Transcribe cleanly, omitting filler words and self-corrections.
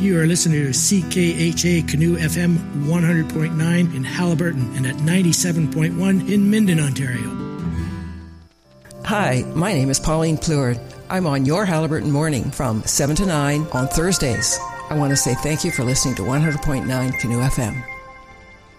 You are listening to CKHA Canoe FM 100.9 in Haliburton and at 97.1 in Minden, Ontario. Hi, my name is Pauline Pleward. I'm on your Haliburton morning from 7 to 9 on Thursdays. I want to say thank you for listening to 100.9 Canoe FM.